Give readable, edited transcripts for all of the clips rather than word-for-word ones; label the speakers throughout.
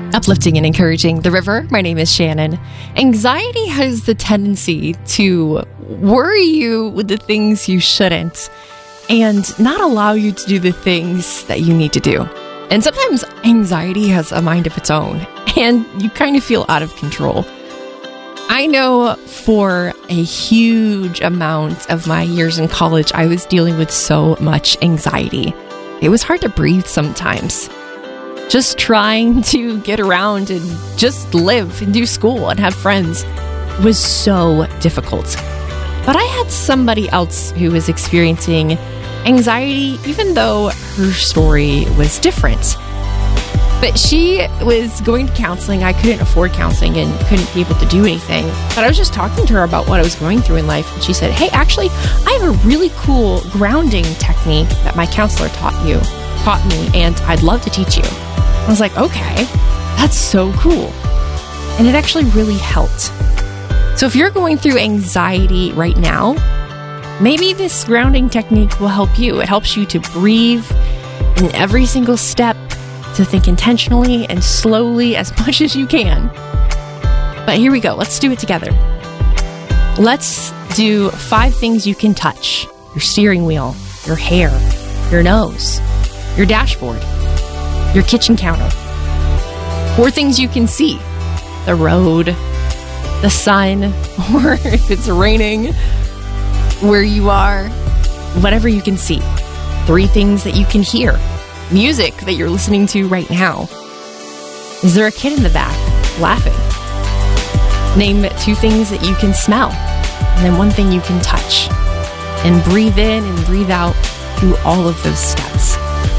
Speaker 1: Uplifting and encouraging the river. My name is Shannon. Anxiety has the tendency to worry you with the things you shouldn't and not allow you to do the things that you need to do. And sometimes anxiety has a mind of its own and you kind of feel out of control. I know for a huge amount of my years in college, I was dealing with so much anxiety. It was hard to breathe sometimes. Just trying to get around and just live and do school and have friends was so difficult. But I had somebody else who was experiencing anxiety, even though her story was different. But she was going to counseling. I couldn't afford counseling and couldn't be able to do anything. But I was just talking to her about what I was going through in life. And she said, hey, actually, I have a really cool grounding technique that my counselor taught me, and I'd love to teach you. I was like, okay, that's so cool. And it actually really helped. So if you're going through anxiety right now, maybe this grounding technique will help you. It helps you to breathe in every single step, to think intentionally and slowly as much as you can. But here we go. Let's do it together. Let's do 5 things you can touch: your steering wheel, your hair, your nose, your dashboard, your kitchen counter. 4 things you can see: the road, the sun, or if it's raining, where you are, whatever you can see. 3 things that you can hear: music that you're listening to right now. Is there a kid in the back laughing? Name 2 things that you can smell, and then 1 thing you can touch. And breathe in and breathe out through all of those steps.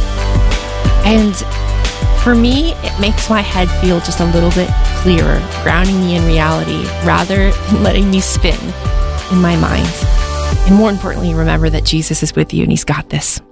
Speaker 1: And for me, it makes my head feel just a little bit clearer, grounding me in reality rather than letting me spin in my mind. And more importantly, remember that Jesus is with you and he's got this.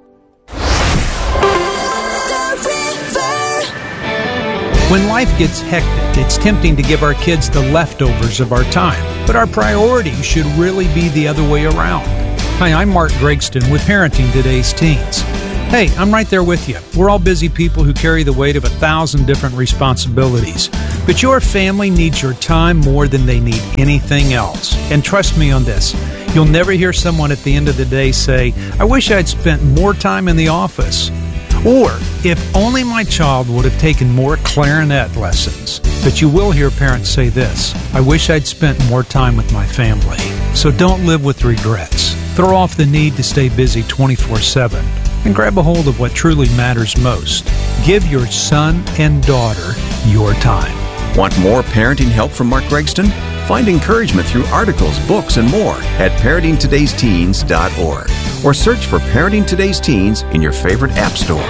Speaker 2: When life gets hectic, it's tempting to give our kids the leftovers of our time, but our priorities should really be the other way around. Hi, I'm Mark Gregston with Parenting Today's Teens. Hey, I'm right there with you. We're all busy people who carry the weight of 1,000 different responsibilities, but your family needs your time more than they need anything else. And trust me on this, you'll never hear someone at the end of the day say, I wish I'd spent more time in the office. Or, if only my child would have taken more clarinet lessons. But you will hear parents say this, I wish I'd spent more time with my family. So don't live with regrets. Throw off the need to stay busy 24/7 and grab a hold of what truly matters most. Give your son and daughter your time.
Speaker 3: Want more parenting help from Mark Gregston? Find encouragement through articles, books, and more at parentingtodaysteens.org or search for Parenting Today's Teens in your favorite app store.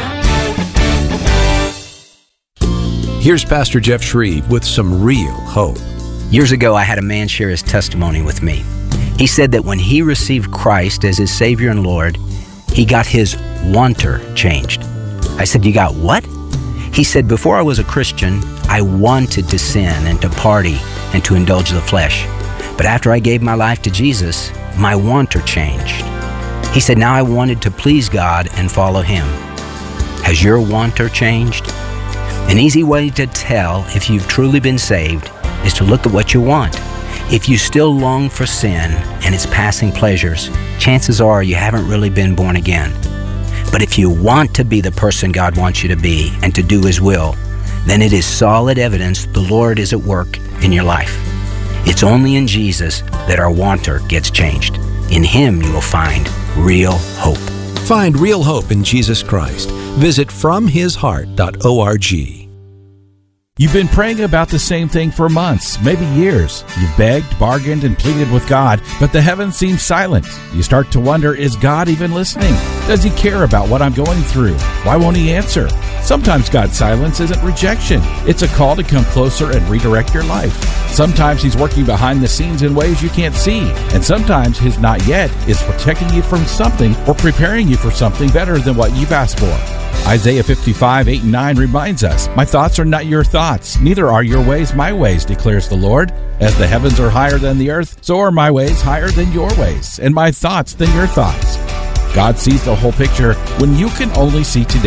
Speaker 4: Here's Pastor Jeff Shreve with some real hope.
Speaker 5: Years ago, I had a man share his testimony with me. He said that when he received Christ as his Savior and Lord, he got his wanter changed. I said, you got what? He said, before I was a Christian, I wanted to sin and to party and to indulge the flesh. But after I gave my life to Jesus, my wanter changed. He said, now I wanted to please God and follow Him. Has your wanter changed? An easy way to tell if you've truly been saved is to look at what you want. If you still long for sin and its passing pleasures, chances are you haven't really been born again. But if you want to be the person God wants you to be and to do His will, then it is solid evidence the Lord is at work in your life. It's only in Jesus that our wanter gets changed. In Him you will find real hope.
Speaker 4: Find real hope in Jesus Christ. Visit FromHisHeart.org.
Speaker 6: You've been praying about the same thing for months, maybe years. You've begged, bargained, and pleaded with God, but the heavens seem silent. You start to wonder, is God even listening? Does He care about what I'm going through? Why won't He answer? Sometimes God's silence isn't rejection. It's a call to come closer and redirect your life. Sometimes He's working behind the scenes in ways you can't see. And sometimes His not yet is protecting you from something or preparing you for something better than what you've asked for. Isaiah 55:8-9 reminds us, my thoughts are not your thoughts, neither are your ways my ways, declares the Lord. As the heavens are higher than the earth, so are my ways higher than your ways, and my thoughts than your thoughts. God sees the whole picture when you can only see today.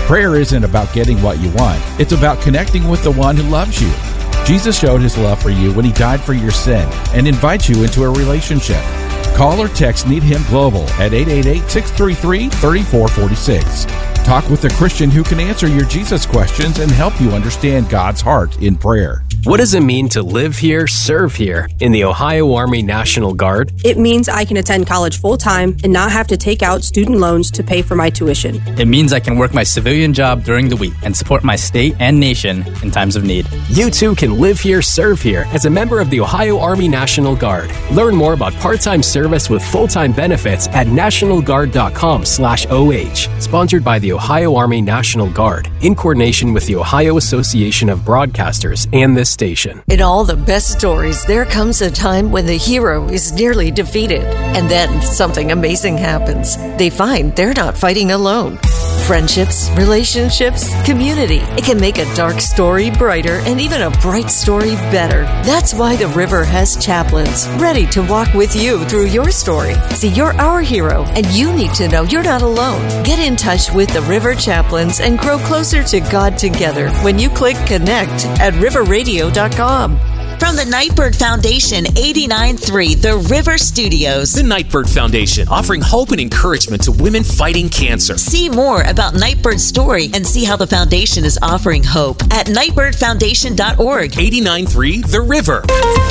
Speaker 6: Prayer isn't about getting what you want. It's about connecting with the one who loves you. Jesus showed his love for you when he died for your sin and invites you into a relationship. Call or text Need Him Global at 888-633-3446. Talk with a Christian who can answer your Jesus questions and help you understand God's heart in prayer.
Speaker 7: What does it mean to live here, serve here in the Ohio Army National Guard?
Speaker 8: It means I can attend college full-time and not have to take out student loans to pay for my tuition.
Speaker 9: It means I can work my civilian job during the week and support my state and nation in times of need.
Speaker 7: You too can live here, serve here as a member of the Ohio Army National Guard. Learn more about part-time service with full-time benefits at nationalguard.com/OH. Sponsored by the Ohio Army National Guard in coordination with the Ohio Association of Broadcasters and this station.
Speaker 10: In all the best stories, there comes a time when the hero is nearly defeated, and then something amazing happens. They find they're not fighting alone. Friendships, relationships, community. It can make a dark story brighter and even a bright story better. That's why the River has chaplains ready to walk with you through your story. See, you're our hero, and you need to know you're not alone. Get in touch with the River Chaplains and grow closer to God together when you click connect at riverradio.com.
Speaker 11: From the Nightbird Foundation, 89.3 The River Studios.
Speaker 12: The Nightbird Foundation, offering hope and encouragement to women fighting cancer.
Speaker 11: See more about Nightbird's story and see how the foundation is offering hope at nightbirdfoundation.org.
Speaker 12: 89.3 The River.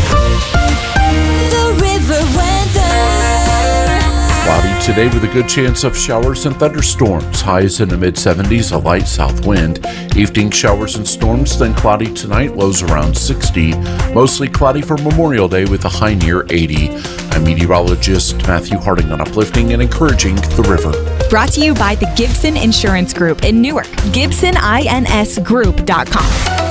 Speaker 11: The River weather.
Speaker 13: Cloudy today with a good chance of showers and thunderstorms. Highs in the mid-70s, a light south wind. Evening showers and storms, then cloudy tonight, lows around 60. Mostly cloudy for Memorial Day with a high near 80. I'm meteorologist Matthew Harding on uplifting and encouraging the river.
Speaker 14: Brought to you by the Gibson Insurance Group in Newark. GibsonINSGroup.com.